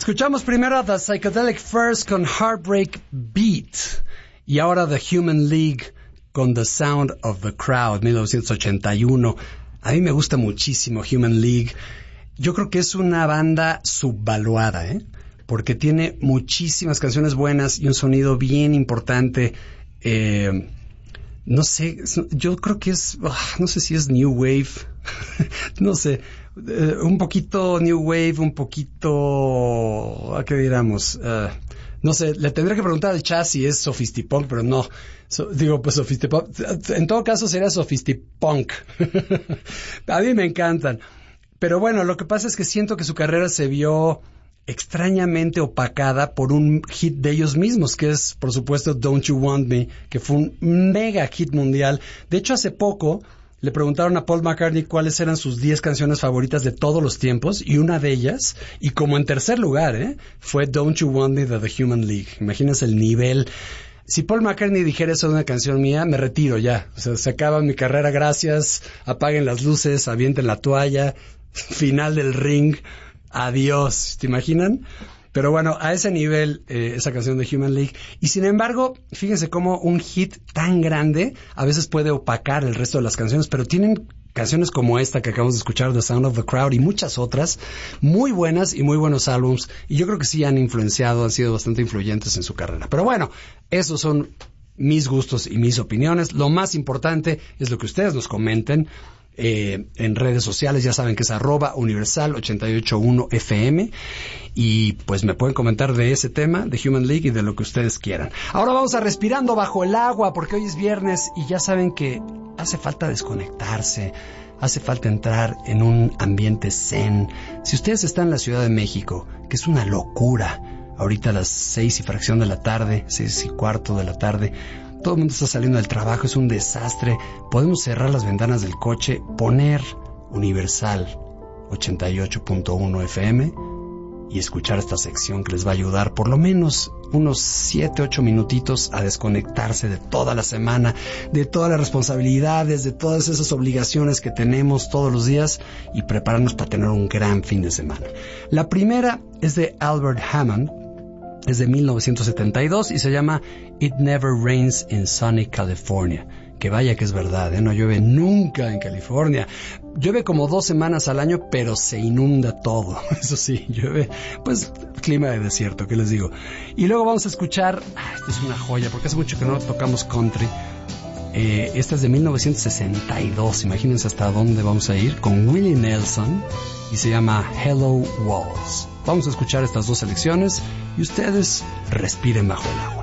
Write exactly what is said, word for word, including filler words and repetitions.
Escuchamos primero a The Psychedelic Furs con Heartbreak Beat y ahora The Human League con The Sound of the Crowd, mil novecientos ochenta y uno. A mí me gusta muchísimo Human League. Yo creo que es una banda subvaluada, ¿eh? Porque tiene muchísimas canciones buenas y un sonido bien importante. Eh, no sé, yo creo que es, no sé si es New Wave, no sé, eh, un poquito New Wave, un poquito, ¿a qué diríamos? Uh, no sé, le tendré que preguntar al Chas si es sofistipunk, pero no. So, digo, pues sofistipunk, en todo caso sería sofistipunk. A mí me encantan. Pero bueno, lo que pasa es que siento que su carrera se vio extrañamente opacada por un hit de ellos mismos, que es, por supuesto, Don't You Want Me, que fue un mega hit mundial. De hecho, hace poco le preguntaron a Paul McCartney cuáles eran sus diez canciones favoritas de todos los tiempos, y una de ellas, y como en tercer lugar, ¿eh? fue Don't You Want Me de The Human League. Imagínense el nivel. Si Paul McCartney dijera eso de una canción mía, me retiro ya. O sea, se acaba mi carrera, gracias, apaguen las luces, avienten la toalla, final del ring, adiós, ¿te imaginan? Pero bueno, a ese nivel, eh, esa canción de Human League. Y sin embargo, fíjense cómo un hit tan grande a veces puede opacar el resto de las canciones, pero tienen canciones como esta que acabamos de escuchar, The Sound of the Crowd, y muchas otras, muy buenas y muy buenos álbums, y yo creo que sí han influenciado, han sido bastante influyentes en su carrera. Pero bueno, esos son mis gustos y mis opiniones. Lo más importante es lo que ustedes nos comenten Eh, en redes sociales. Ya saben que es arroba universal ochenta y ocho punto uno F M, y pues me pueden comentar de ese tema, de Human League, y de lo que ustedes quieran. Ahora vamos a Respirando Bajo el Agua, porque hoy es viernes y ya saben que hace falta desconectarse, hace falta entrar en un ambiente zen. Si ustedes están en la Ciudad de México, que es una locura, ahorita a las seis y fracción de la tarde, seis y cuarto de la tarde, todo el mundo está saliendo del trabajo, es un desastre. Podemos cerrar las ventanas del coche, poner Universal ochenta y ocho punto uno F M y escuchar esta sección que les va a ayudar por lo menos unos siete, ocho minutitos a desconectarse de toda la semana, de todas las responsabilidades, de todas esas obligaciones que tenemos todos los días, y prepararnos para tener un gran fin de semana. La primera es de Albert Hammond, es de mil novecientos setenta y dos y se llama It Never Rains in Sunny California. Que vaya que es verdad, ¿eh? No llueve nunca en California. Llueve como dos semanas al año, pero se inunda todo. Eso sí, llueve, pues, clima de desierto, ¿qué les digo? Y luego vamos a escuchar, ah, esto es una joya, porque hace mucho que no tocamos country. Eh, esta es de mil novecientos sesenta y dos, imagínense hasta dónde vamos a ir, con Willie Nelson, y se llama Hello Walls. Vamos a escuchar estas dos selecciones y ustedes respiren bajo el agua.